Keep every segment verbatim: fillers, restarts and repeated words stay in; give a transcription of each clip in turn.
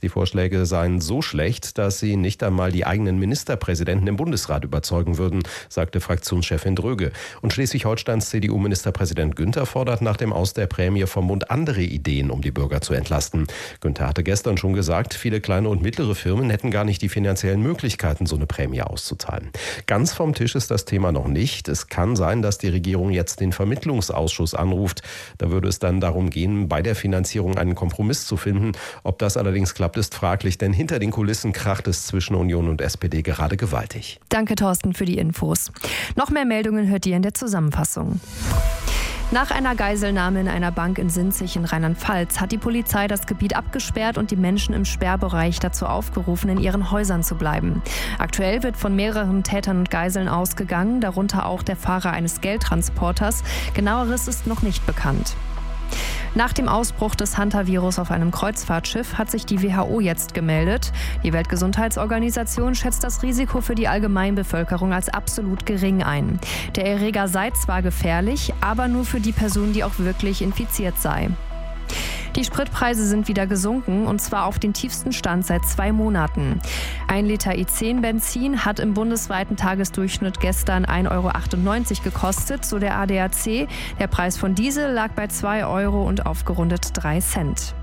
Die Vorschläge seien so schlecht, dass sie nicht einmal die eigenen Ministerpräsidenten im Bundesrat überzeugen würden, sagte Fraktionschefin Dröge. Und Schleswig-Holsteins C D U-Ministerpräsident Günther fordert nach dem Aus der Prämie vom Bund andere Ideen, um die Bürger zu entlasten. Günther hatte gestern schon gesagt, viele kleine und mittlere Firmen hätten gar nicht die finanziellen Möglichkeiten, so eine Prämie auszuzahlen. Ganz vom Tisch ist das Thema noch nicht. Es kann sein, dass die Regierung jetzt den Vermittlungsausschuss anruft. Da würde es dann darum gehen, bei der Finanzierung einen Kompromiss zu finden. Ob das allerdings klappt, ist fraglich, denn hinter den Kulissen kracht es zwischen Union und S P D gerade gewaltig. Danke, Thorsten, für die Infos. Noch mehr Meldungen hört ihr in der Zusammenfassung. Nach einer Geiselnahme in einer Bank in Sinzig in Rheinland-Pfalz hat die Polizei das Gebiet abgesperrt und die Menschen im Sperrbereich dazu aufgerufen, in ihren Häusern zu bleiben. Aktuell wird von mehreren Tätern und Geiseln ausgegangen, darunter auch der Fahrer eines Geldtransporters. Genaueres ist noch nicht bekannt. Nach dem Ausbruch des Hantavirus auf einem Kreuzfahrtschiff hat sich die W H O jetzt gemeldet. Die Weltgesundheitsorganisation schätzt das Risiko für die Allgemeinbevölkerung als absolut gering ein. Der Erreger sei zwar gefährlich, aber nur für die Person, die auch wirklich infiziert sei. Die Spritpreise sind wieder gesunken, und zwar auf den tiefsten Stand seit zwei Monaten. Ein Liter I zehn Benzin hat im bundesweiten Tagesdurchschnitt gestern ein Euro achtundneunzig gekostet, so der A D A C. Der Preis von Diesel lag bei zwei Euro und aufgerundet drei Cent.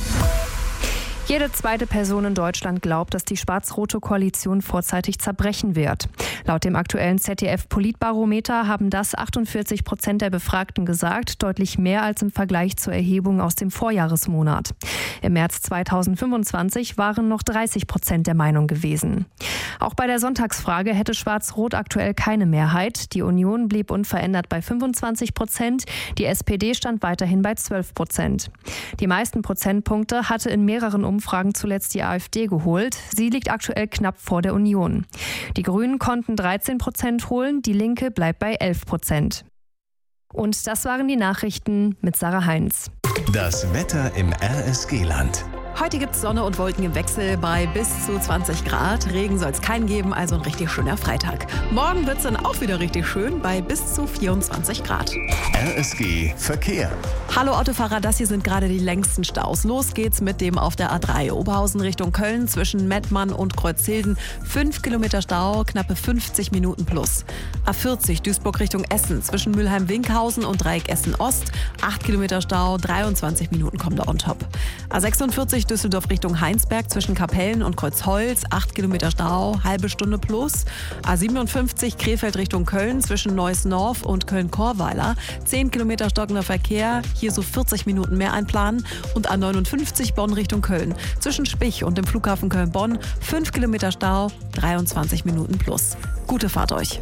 Jede zweite Person in Deutschland glaubt, dass die schwarz-rote Koalition vorzeitig zerbrechen wird. Laut dem aktuellen Z D F-Politbarometer haben das achtundvierzig Prozent der Befragten gesagt, deutlich mehr als im Vergleich zur Erhebung aus dem Vorjahresmonat. Im März zweitausendfünfundzwanzig waren noch dreißig Prozent der Meinung gewesen. Auch bei der Sonntagsfrage hätte Schwarz-Rot aktuell keine Mehrheit. Die Union blieb unverändert bei fünfundzwanzig Prozent, die S P D stand weiterhin bei zwölf Prozent. Die meisten Prozentpunkte hatte in mehreren Umfragen zuletzt die AfD geholt. Sie liegt aktuell knapp vor der Union. Die Grünen konnten dreizehn Prozent holen, die Linke bleibt bei elf Prozent. Und das waren die Nachrichten mit Sarah Heinz. Das Wetter im R S G-Land. Heute gibt es Sonne und Wolken im Wechsel bei bis zu zwanzig Grad. Regen soll es keinen geben, also ein richtig schöner Freitag. Morgen wird es dann auch wieder richtig schön bei bis zu vierundzwanzig Grad. R S G Verkehr. Hallo Autofahrer, das hier sind gerade die längsten Staus. Los geht's mit dem auf der A drei. Oberhausen Richtung Köln zwischen Mettmann und Kreuzhilden. fünf Kilometer Stau, knappe fünfzig Minuten plus. A vierzig Duisburg Richtung Essen zwischen Mülheim-Winkhausen und Dreieck Essen-Ost. acht Kilometer Stau, dreiundzwanzig Minuten kommen da on top. A sechsundvierzig Düsseldorf Richtung Heinsberg zwischen Kapellen und Kreuzholz. acht Kilometer Stau, halbe Stunde plus. A siebenundfünfzig Krefeld Richtung Köln zwischen Neuss-Norf und Köln-Korweiler. zehn Kilometer stockender Verkehr, hier so vierzig Minuten mehr einplanen. Und A neunundfünfzig Bonn Richtung Köln zwischen Spich und dem Flughafen Köln-Bonn. fünf Kilometer Stau, dreiundzwanzig Minuten plus. Gute Fahrt euch.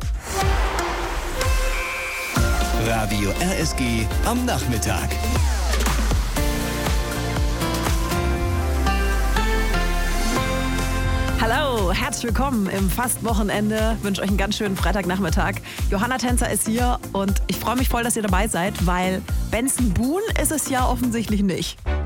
Radio R S G am Nachmittag. Hallo, herzlich willkommen im Fastwochenende. Ich wünsche euch einen ganz schönen Freitagnachmittag. Johanna Tänzer ist hier und ich freue mich voll, dass ihr dabei seid, weil Benson Boone ist es ja offensichtlich nicht.